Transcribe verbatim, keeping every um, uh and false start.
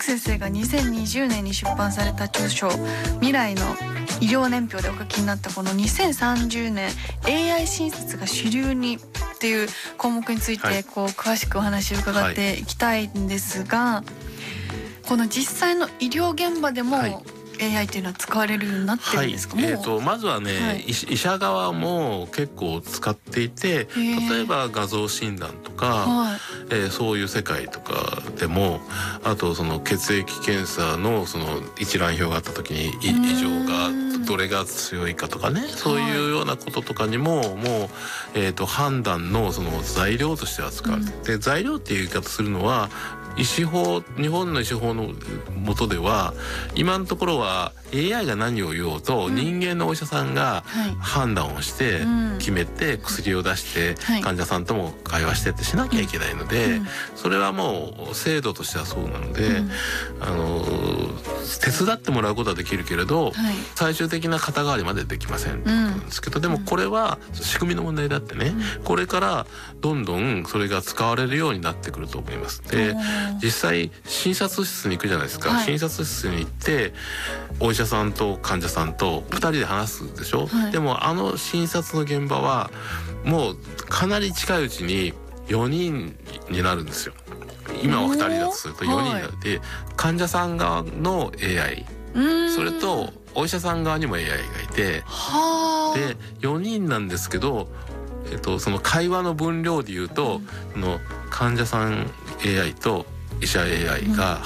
ク先生がにせんにじゅうねんに出版された著書未来の医療年表でお書きになったこのにせんさんじゅうねん エーアイ 診察が主流にっていう項目についてこう詳しくお話を伺っていきたいんですが、はい、この実際の医療現場でも、はい、エーアイ っていうのは使われるようになってるんですか？ はい、 もうえーとまずはね、はい、医者側も結構使っていて、例えば画像診断とか、はい、えー、そういう世界とかでも、あとその血液検査のその一覧表があった時に異常がどれが強いかとかね、そういうようなこととかにも、はい、もう、えーと判断のその材料として扱われて、うん、で材料っていう言い方するのは医師法、日本の医師法の下では今のところは エーアイ が何を言おうと、うん、人間のお医者さんが判断をして決めて薬を出して患者さんとも会話してってしなきゃいけないので、うん、それはもう制度としてはそうなので、うん、あの手伝ってもらうことはできるけれど、はい、最終的な肩代わりまでできませんってことなんですけど、うん、でもこれは仕組みの問題だってね、うん、これからどんどんそれが使われるようになってくると思います。で、実際診察室に行くじゃないですか、はい、診察室に行ってお医者さんと患者さんとふたりで話すでしょ、はい、でもあの診察の現場はもうかなり近いうちによにんになるんですよ。今はふたりだとするとよにんになって、はい、患者さん側の エーアイ、それとお医者さん側にも エーアイ がいて、でよにんなんですけど、えっと、その会話の分量でいうと、うん、その患者さん エーアイ と医者 エーアイ が